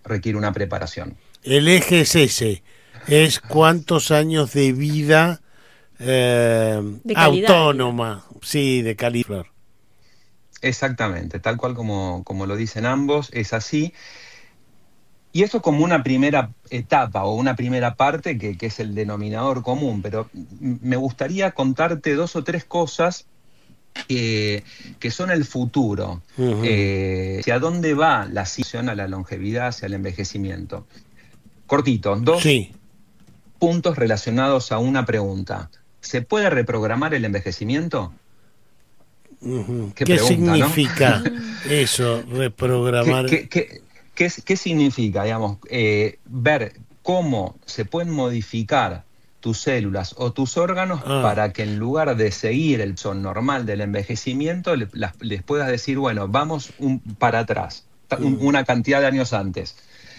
requiere una preparación. El eje es ese, es cuántos años de vida De calidad, autónoma, sí, de calidad. Exactamente, tal cual como lo dicen ambos, es así. Y esto como una primera etapa o una primera parte que es el denominador común, pero me gustaría contarte dos o tres cosas que son el futuro, hacia dónde va la ciencia, a la longevidad, hacia el envejecimiento. Cortito, dos Sí. puntos relacionados a una pregunta. ¿Se puede reprogramar el envejecimiento? ¿Qué Pregunta, significa ¿no? eso, reprogramar? ¿Qué significa, digamos, ver cómo se pueden modificar tus células o tus órganos para que en lugar de seguir el son normal del envejecimiento, les puedas decir, bueno, vamos para atrás, una cantidad de años antes?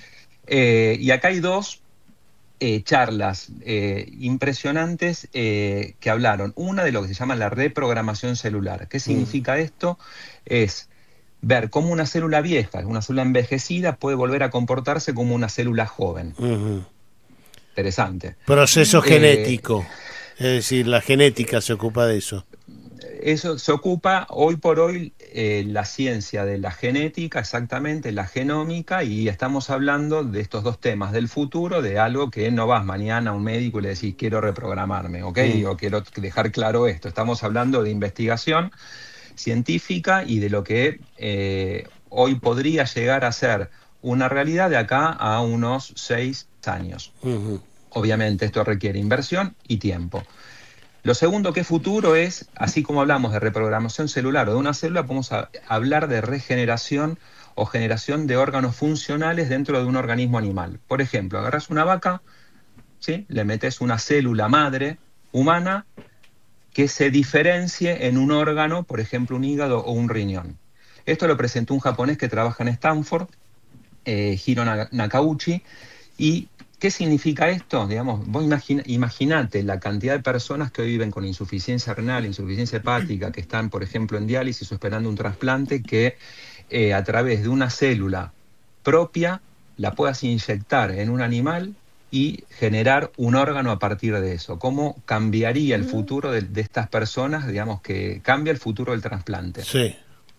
Y acá hay dos charlas impresionantes que hablaron. Una de lo que se llama la reprogramación celular. ¿Qué significa esto? Es ver cómo una célula vieja, una célula envejecida, puede volver a comportarse como una célula joven. Interesante. Proceso genético, es decir, la genética se ocupa de eso. Eso se ocupa hoy por hoy la ciencia de la genética, exactamente, la genómica, y estamos hablando de estos dos temas del futuro, de algo que no vas mañana a un médico y le decís quiero reprogramarme, ¿ok? O quiero dejar claro esto. Estamos hablando de investigación científica y de lo que hoy podría llegar a ser una realidad de acá a unos 6 años. Obviamente esto requiere inversión y tiempo. Lo segundo que es futuro es, así como hablamos de reprogramación celular o de una célula, podemos hablar de regeneración o generación de órganos funcionales dentro de un organismo animal. Por ejemplo, agarras una vaca, ¿sí? Le metes una célula madre humana que se diferencie en un órgano, por ejemplo un hígado o un riñón. Esto lo presentó un japonés que trabaja en Stanford, Hiro Nakauchi. ¿Y qué significa esto? Digamos, vos imaginate la cantidad de personas que hoy viven con insuficiencia renal, insuficiencia hepática, que están, por ejemplo, en diálisis o esperando un trasplante, que a través de una célula propia la puedas inyectar en un animal y generar un órgano a partir de eso. ¿Cómo cambiaría el futuro de estas personas? Digamos que cambia el futuro del trasplante. Sí.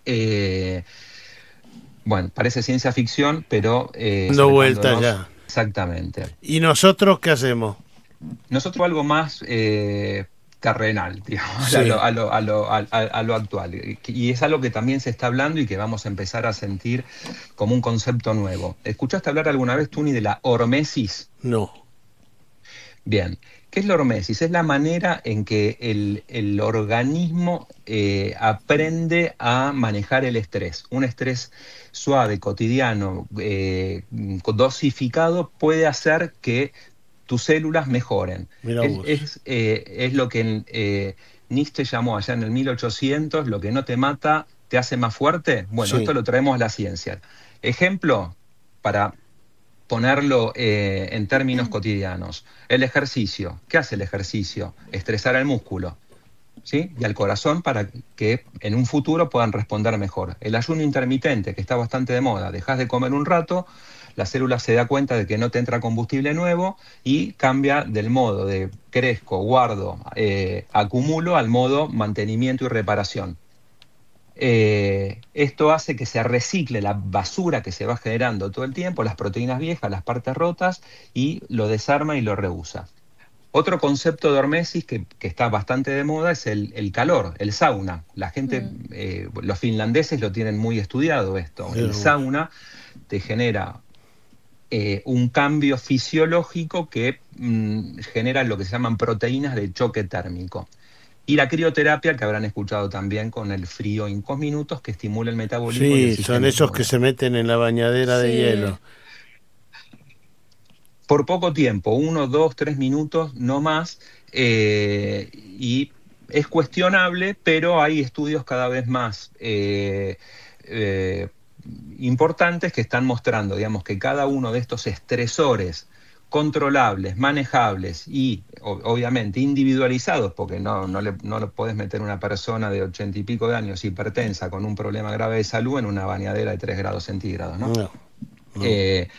Bueno, parece ciencia ficción, pero... dando vuelta ya. Exactamente. ¿Y nosotros qué hacemos? Nosotros algo más terrenal, digamos, Sí. a lo actual. Y es algo que también se está hablando y que vamos a empezar a sentir como un concepto nuevo. ¿Escuchaste hablar alguna vez, Tuni, de la hormesis? No. Bien. ¿Qué es la hormesis? Es la manera en que el organismo aprende a manejar el estrés. Un estrés suave, cotidiano, dosificado, puede hacer que tus células mejoren. Es lo que Nietzsche llamó allá en el 1800, lo que no te mata te hace más fuerte. Bueno, esto lo traemos a la ciencia. Ejemplo, para ponerlo en términos cotidianos. El ejercicio. ¿Qué hace el ejercicio? Estresar al músculo, ¿sí? Y al corazón para que en un futuro puedan responder mejor. El ayuno intermitente, que está bastante de moda. Dejas de comer un rato, la célula se da cuenta de que no te entra combustible nuevo y cambia del modo de crezco, guardo, acumulo al modo mantenimiento y reparación. Esto hace que se recicle la basura que se va generando todo el tiempo, las proteínas viejas, las partes rotas, y lo desarma y lo reusa. Otro concepto de hormesis que está bastante de moda es el calor, el sauna. La gente, los finlandeses lo tienen muy estudiado esto. El sauna te genera un cambio fisiológico que genera lo que se llaman proteínas de choque térmico. Y la crioterapia, que habrán escuchado también, con el frío en 5 minutos, que estimula el metabolismo. Sí, son esos que se meten en la bañadera de hielo. Por poco tiempo, 1, 2, 3 minutos, no más, y es cuestionable, pero hay estudios cada vez más importantes que están mostrando, digamos, que cada uno de estos estresores controlables, manejables y obviamente individualizados, porque no lo podés meter una persona de 80 y pico de años hipertensa con un problema grave de salud en una bañadera de 3 grados centígrados, ¿no?